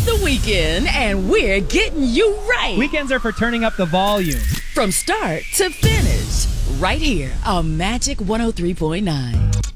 It's the weekend, and we're getting you right. Weekends are for turning up the volume. From start to finish, right here on Magic 103.9.